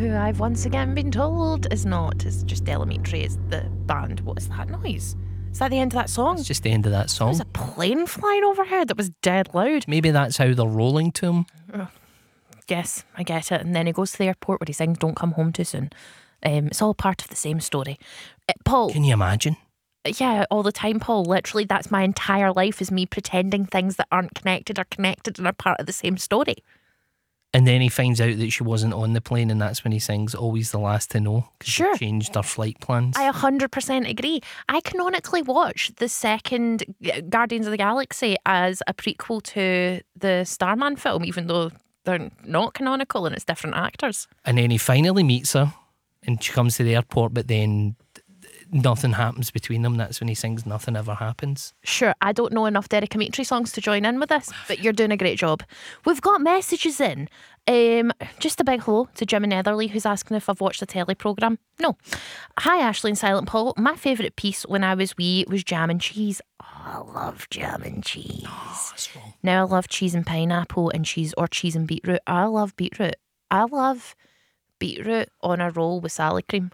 who I've once again been told is not. It's just Delamitri. It's the band. What is that noise? Is that the end of that song? It's just the end of that song. There's a plane flying overhead that was dead loud. Maybe that's how they're rolling to him. Yes, I get it. And then he goes to the airport where he sings Don't Come Home Too Soon. It's all part of the same story. Paul. Can you imagine? Yeah, all the time, Paul. Literally, that's my entire life, is me pretending things that aren't connected are connected and are part of the same story. And then he finds out that she wasn't on the plane, and that's when he sings Always the Last to Know, because Sure. they changed their flight plans. I 100% agree. I canonically watched the second Guardians of the Galaxy as a prequel to the Starman film, even though they're not canonical and it's different actors. And then he finally meets her, and she comes to the airport, but then nothing happens between them. That's when he sings Nothing Ever Happens. Sure, I don't know enough Derek Amitri songs to join in with this, but you're doing a great job. We've got messages in. Just a big hello to Jim in Netherley, who's asking if I've watched the telly programme. No. Hi, Ashley and Silent Paul. My favourite piece when I was wee was Jam and Cheese. Oh, I love jam and cheese. Oh, that's wrong. Now I love cheese and pineapple and cheese, or cheese and beetroot. I love beetroot. I love beetroot on a roll with salad cream.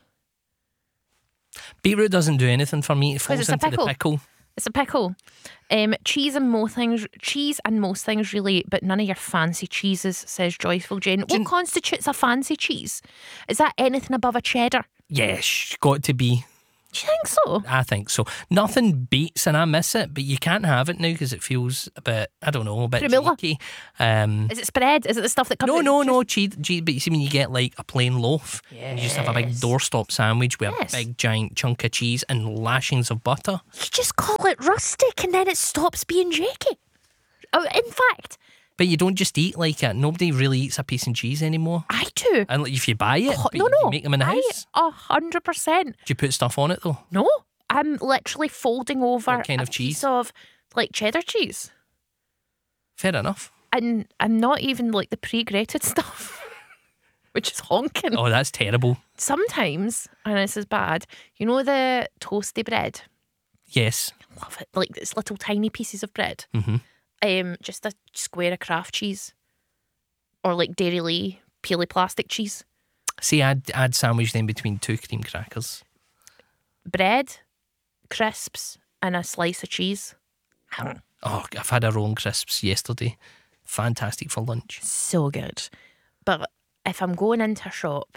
Beetroot doesn't do anything for me. It 'Cause falls it's a into pickle. the pickle. It's a pickle. Cheese and most things really, but none of your fancy cheeses, says Joyful Jane. What constitutes a fancy cheese? Is that anything above a cheddar? Yes, got to be. Do you think so? I think so. Nothing beats, and I miss it, but you can't have it now because it feels a bit, I don't know, a bit Primula? cheeky. Is it spread? Is it the stuff that comes No, cheese. But you see, when you get like a plain loaf, and you just have a big Yes. doorstop sandwich with Yes. a big giant chunk of cheese and lashings of butter. You just call it rustic and then it stops being jakey. Oh, in fact, But you don't just eat like it. Nobody really eats a piece of cheese anymore. I do. And like, if you buy it, but No, you make them in the house. 100%. Do you put stuff on it though? No, I'm literally folding over What kind a of cheese? piece of like cheddar cheese. Fair enough. And I'm not even like the pre-grated stuff, which is honking. Oh, that's terrible. Sometimes, and this is bad, you know the toasty bread? Yes. Love it. Like it's little tiny pieces of bread. Mm-hmm. Just a square of Kraft cheese. Or like Dairy Lee peely plastic cheese. See, I'd sandwich them between two cream crackers. Bread, crisps, and a slice of cheese. Oh, I've had a rolling crisps yesterday. Fantastic for lunch. So good. But if I'm going into a shop,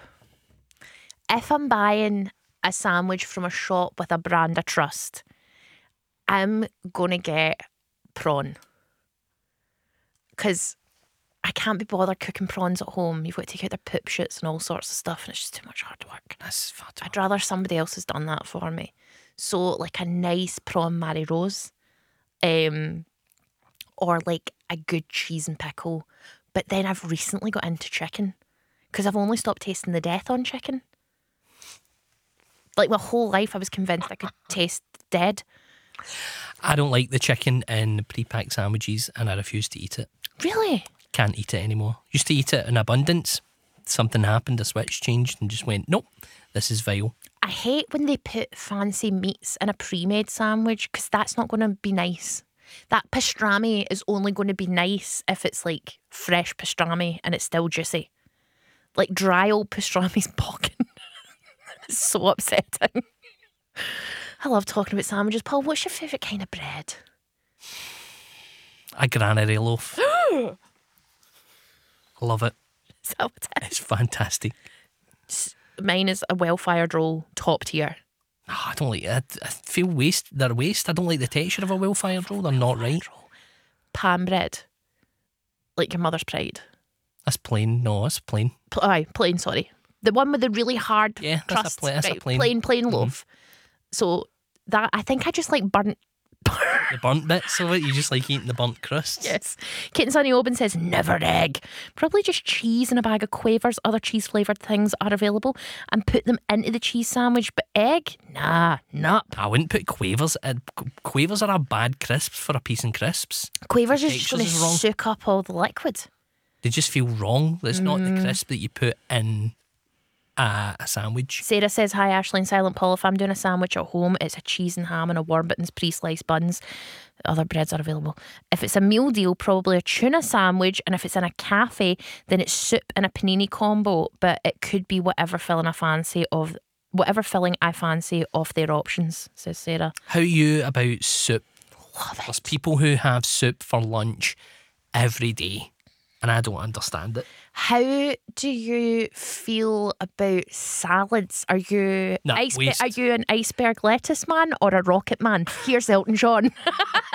if I'm buying a sandwich from a shop with a brand I trust, I'm going to get prawn. Because I can't be bothered cooking prawns at home. You've got to take out their poop shoots and all sorts of stuff, and it's just too much hard work. That's fat. I'd rather somebody else has done that for me. So like a nice prawn Mary Rose, or like a good cheese and pickle. But then I've recently got into chicken because I've only stopped tasting the death on chicken. Like my whole life I was convinced I could taste dead. I don't like the chicken in pre-packed sandwiches, and I refuse to eat it. Really? Can't eat it anymore. Used to eat it in abundance. Something happened, a switch changed, and just went, nope, this is vile. I hate when they put fancy meats in a pre-made sandwich because that's not going to be nice. That pastrami is only going to be nice if it's like fresh pastrami and it's still juicy. Like dry old pastrami's pocket. It's so upsetting. I love talking about sandwiches. Paul, what's your favourite kind of bread? A granary loaf. Love it. Is that what it It's fantastic. is? Mine is a well-fired roll, top tier. Oh, I don't like it. I feel they're waste. I don't like the texture of a well-fired roll. They're not right. Pan bread. Like your mother's pride. That's plain. No, that's plain. Plain, sorry. The one with the really hard Yeah, crust. that's a plain. Plain loaf. So that, I think I just like burnt. The burnt bits of it, you just like eating the burnt crusts. Yes. Kate and Sonny Oben says, never egg. Probably just cheese and a bag of Quavers. Other cheese flavoured things are available. And put them into the cheese sandwich. But egg? Nah, nup. I wouldn't put Quavers in. Quavers are a bad crisps for a piece in crisps. Quavers The is just going to textures is wrong. soak up all the liquid. They just feel wrong. It's not the crisp that you put in a sandwich. Sarah says, hi Ashley and Silent Paul, if I'm doing a sandwich at home, it's a cheese and ham and a Warburton's pre-sliced buns. Other breads are available. If it's a meal deal, probably a tuna sandwich. And if it's in a cafe, then it's soup and a panini combo. But it could be whatever filling I fancy of their options, says Sarah. How are you about soup? Love it. There's people who have soup for lunch every day, and I don't understand it. How do you feel about salads? Are you No, waste. are you an iceberg lettuce man or a rocket man? Here's Elton John.